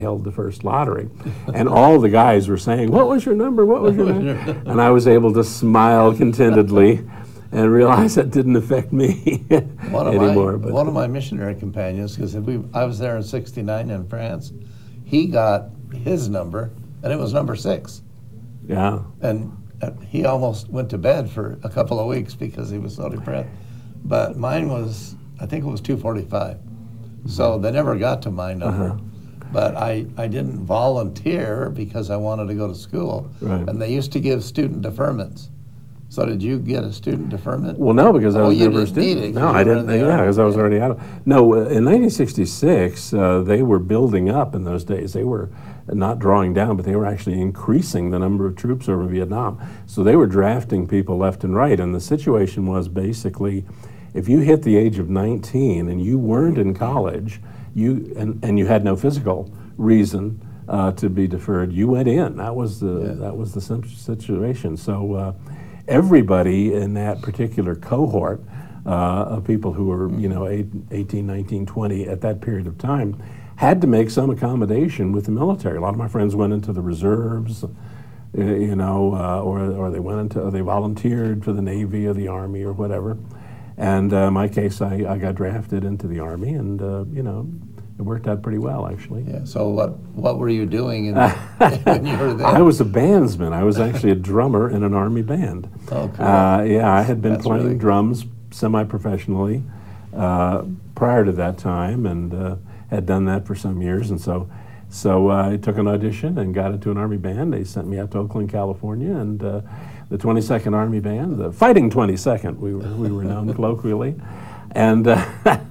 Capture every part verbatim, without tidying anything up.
held the first lottery. And all the guys were saying, what was your number, what was your number? And I was able to smile contentedly and realize that didn't affect me one of anymore. My, but one of my missionary companions, because I was there in sixty-nine in France, he got his number, and it was number six. Yeah. And he almost went to bed for a couple of weeks because he was so depressed. But mine was, I think it was two forty-five. So they never got to my number. Uh-huh. But I, I didn't volunteer because I wanted to go to school. Right. And they used to give student deferments. So did you get a student deferment? Well, no, because I oh, was you never a didn't student. Need it no, I didn't. Yeah, because I was already out of. No, uh, in nineteen sixty-six, uh, they were building up in those days. They were not drawing down, but they were actually increasing the number of troops over Vietnam. So they were drafting people left and right. And the situation was basically, if you hit the age of nineteen and you weren't in college, you and, and you had no physical reason uh, to be deferred, you went in. That was the yeah. that was the situation. So. Uh, Everybody in that particular cohort uh, of people who were, you know, eighteen, nineteen, twenty at that period of time had to make some accommodation with the military. A lot of my friends went into the reserves, you know, uh, or, or they went into, or they volunteered for the Navy or the Army or whatever. And uh, in my case, I, I got drafted into the Army, and, uh, you know, it worked out pretty well, actually. Yeah. So what what were you doing in the, when you were there? I was a bandsman. I was actually a drummer in an Army band. Oh, cool. Uh, yeah, I had been That's playing really drums semi-professionally uh, prior to that time, and uh, had done that for some years. And so, so uh, I took an audition and got into an Army band. They sent me out to Oakland, California, and uh, the twenty-second Army Band, the Fighting twenty-second, we were we were known colloquially. And uh,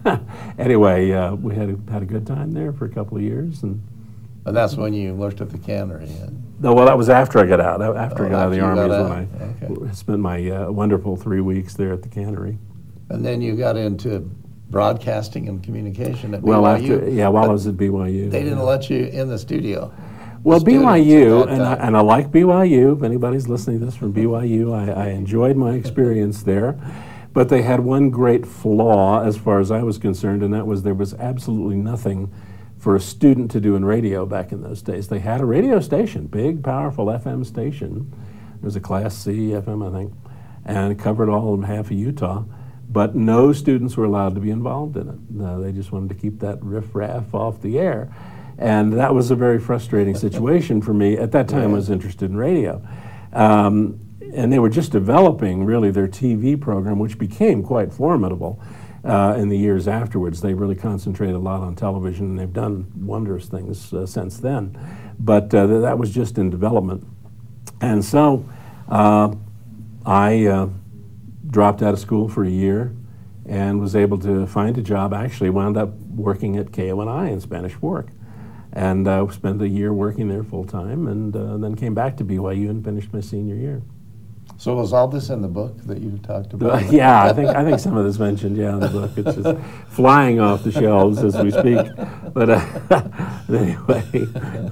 anyway, uh, we had a, had a good time there for a couple of years, and and that's when you worked at the cannery. And no, well, that was after I got out. After oh, I got out of the Army is when I okay. spent my uh, wonderful three weeks there at the cannery. And then you got into broadcasting and communication at well, B Y U. After, yeah, while I was at B Y U. They didn't yeah. let you in the studio. Well, B Y U, and I, and I like B Y U. If anybody's listening to this from B Y U, I, I enjoyed my experience there. But they had one great flaw as far as I was concerned, and that was there was absolutely nothing for a student to do in radio back in those days. They had a radio station, big, powerful F M station. It was a Class C F M, I think, and it covered all of half of Utah. But no students were allowed to be involved in it. No, they just wanted to keep that riffraff off the air. And that was a very frustrating situation for me. At that time, yeah. I was interested in radio. Um, and they were just developing, really, their T V program, which became quite formidable uh, in the years afterwards. They really concentrated a lot on television, and they've done wondrous things uh, since then. But uh, th- that was just in development. And so uh, I uh, dropped out of school for a year and was able to find a job. I actually wound up working at K O N I in Spanish Fork. And I uh, spent a year working there full time, and uh, then came back to B Y U and finished my senior year. So was all this in the book that you talked about? Uh, yeah, I think I think some of this mentioned, yeah, in the book. It's just flying off the shelves as we speak. But uh, anyway.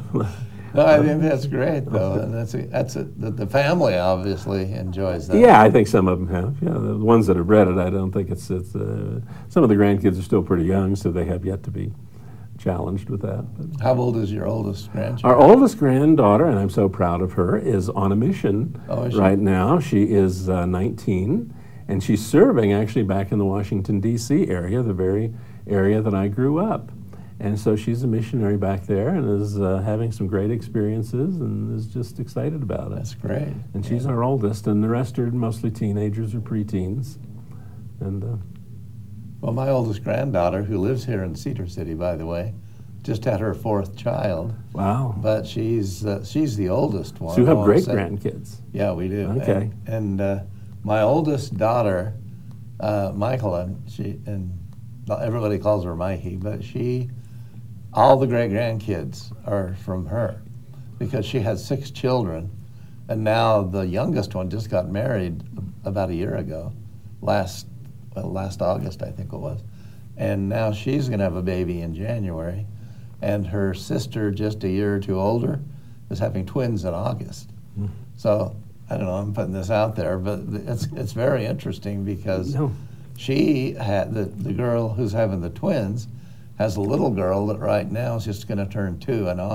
No, I think that's great, though, and that's a, that's a, the, the family obviously enjoys that. Yeah, I think some of them have. Yeah, the ones that have read it, I don't think it's it's. Uh, some of the grandkids are still pretty young, so they have yet to be challenged with that. But how old is your oldest grandchild? Our oldest granddaughter, and I'm so proud of her, is on a mission oh, is right now. She is uh, nineteen, and she's serving actually back in the Washington, D C area, the very area that I grew up. And so she's a missionary back there and is uh, having some great experiences and is just excited about it. That's great. And she's yeah. our oldest, and the rest are mostly teenagers or preteens. And uh, well, my oldest granddaughter, who lives here in Cedar City, by the way, just had her fourth child. Wow. But she's uh, she's the oldest one. So you have great grandkids. Yeah, we do. Okay. And, and uh, my oldest daughter, uh, Michael, and she and everybody calls her Mikey, but she, all the great grandkids are from her, because she had six children, and now the youngest one just got married about a year ago, last well, last August I think it was, and now she's going to have a baby in January, and her sister, just a year or two older, is having twins in August. Mm. So I don't know, I'm putting this out there, but it's it's very interesting because no. she had the the girl who's having the twins has a little girl that right now is just going to turn two in August.